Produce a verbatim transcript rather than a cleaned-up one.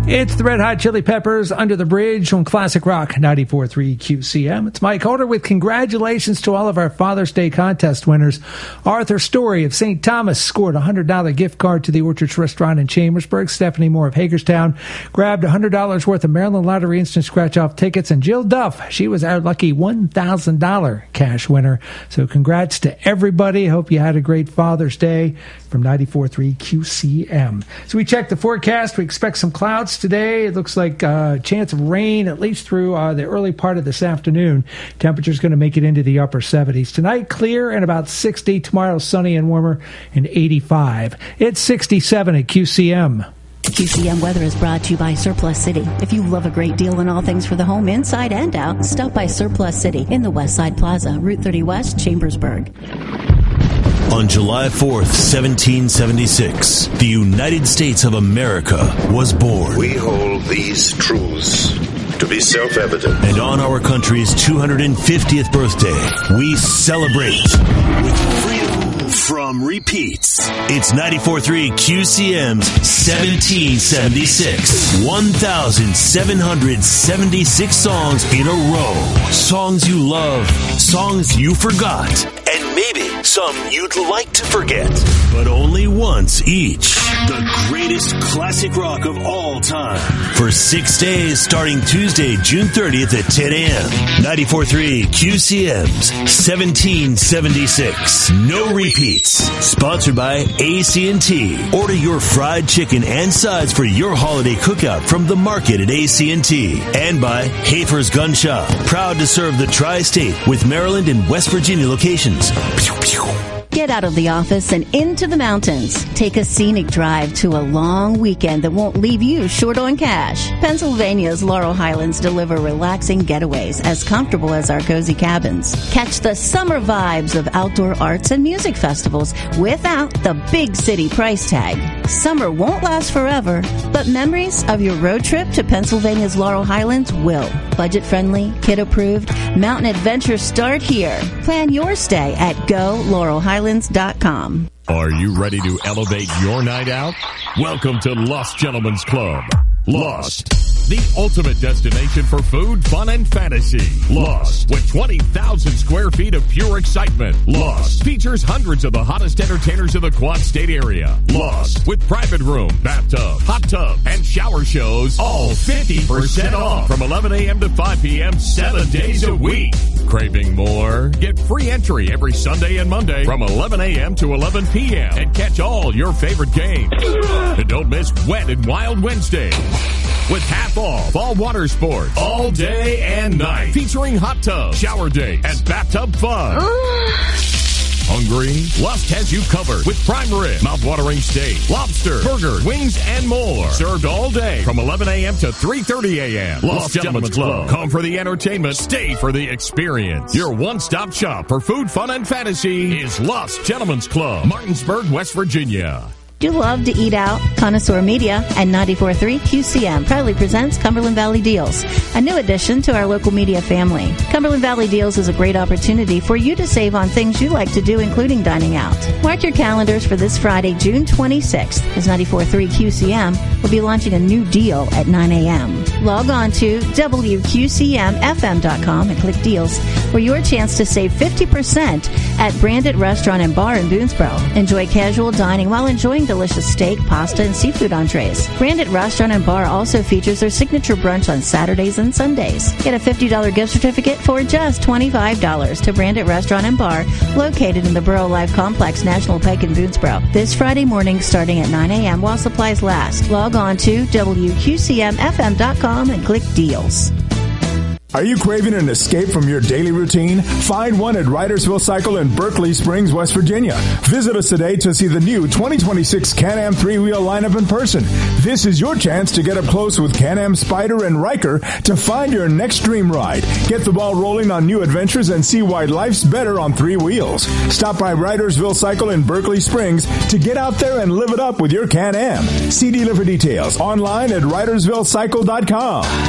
It's the Red Hot Chili Peppers, Under the Bridge on Classic Rock ninety-four point three Q C M. It's Mike Holder with congratulations to all of our Father's Day contest winners. Arthur Story of Saint Thomas scored a one hundred dollars gift card to the Orchards Restaurant in Chambersburg. Stephanie Moore of Hagerstown grabbed one hundred dollars worth of Maryland Lottery Instant Scratch-Off tickets. And Jill Duff, she was our lucky one thousand dollars cash winner. So congrats to everybody. Hope you had a great Father's Day from ninety-four point three Q C M. So we checked the forecast. We expect some clouds today. It looks like a uh, chance of rain at least through uh, the early part of this afternoon. Temperature's going to make it into the upper seventies. Tonight, clear and about sixty. Tomorrow, sunny and warmer and eighty-five. It's sixty-seven at Q C M. Q C M weather is brought to you by Surplus City. If you love a great deal on all things for the home, inside and out, stop by Surplus City in the West Side Plaza, Route thirty West, Chambersburg. On July fourth, seventeen seventy-six, the United States of America was born. We hold these truths to be self-evident. And on our country's two hundred fiftieth birthday, we celebrate with freedom from repeats. It's ninety-four point three Q C M's seventeen seventy-six. one thousand seven hundred seventy-six songs in a row. Songs you love, songs you forgot, and maybe some you'd like to forget. But only once each. The greatest classic rock of all time. For six days starting Tuesday, June thirtieth at ten a.m. ninety-four point three Q C M's seventeen seventy-six. No repeats. Sponsored by A C and T. Order your fried chicken and sides for your holiday cookout from the market at A C and T. And by Hafer's Gun Shop. Proud to serve the tri-state with Maryland and West Virginia locations. Pew, pew. Get out of the office and into the mountains. Take a scenic drive to a long weekend that won't leave you short on cash. Pennsylvania's Laurel Highlands deliver relaxing getaways as comfortable as our cozy cabins. Catch the summer vibes of outdoor arts and music festivals without the big city price tag. Summer won't last forever, but memories of your road trip to Pennsylvania's Laurel Highlands will. Budget-friendly, kid-approved, mountain adventures start here. Plan your stay at go laurel highlands dot com. Are you ready to elevate your night out? Welcome to Lost Gentlemen's Club. Lost, the ultimate destination for food, fun, and fantasy. Lost, with twenty thousand square feet of pure excitement. Lost features hundreds of the hottest entertainers of the Quad State area. Lost, with private room, bathtub, hot tub, and shower shows, all fifty percent off from eleven a.m. to five p.m. seven days a week. Craving more? Get free entry every Sunday and Monday from eleven a.m. to eleven p.m. and catch all your favorite games. And don't miss Wet and Wild Wednesday with half off all water sports all day and night, featuring hot tub, shower days, and bathtub fun. Hungry? Lust has you covered with prime rib, mouth-watering steak, lobster, burger, wings, and more. Served all day from eleven a.m. to three thirty a.m. Lost Gentlemen's Club. Come for the entertainment, stay for the experience. Your one-stop shop for food, fun, and fantasy is Lost Gentlemen's Club, Martinsburg, West Virginia. Do love to eat out? Connoisseur Media and ninety-four point three Q C M proudly presents Cumberland Valley Deals, a new addition to our local media family. Cumberland Valley Deals is a great opportunity for you to save on things you like to do, including dining out. Mark your calendars for this Friday, June twenty-sixth, as ninety-four point three Q C M will be launching a new deal at nine a.m. Log on to W Q C M F M dot com and click Deals for your chance to save fifty percent at Branded Restaurant and Bar in Boonesboro. Enjoy casual dining while enjoying delicious steak, pasta, and seafood entrees. Branded Restaurant and Bar also features their signature brunch on Saturdays and Sundays. Get a fifty dollars gift certificate for just twenty-five dollars to Branded Restaurant and Bar, located in the Borough Life Complex, National Pike in Boonesboro. This Friday morning starting at nine a.m. while supplies last. Log on to W Q C M F M dot com and click Deals. Are you craving an escape from your daily routine? Find one at Writersville Cycle in Berkeley Springs, West Virginia. Visit us today to see the new twenty twenty-six Can-Am three-wheel lineup in person. This is your chance to get up close with Can-Am Spyder and Ryker to find your next dream ride. Get the ball rolling on new adventures and see why life's better on three wheels. Stop by Writersville Cycle in Berkeley Springs to get out there and live it up with your Can-Am. See dealer for details online at writersville cycle dot com.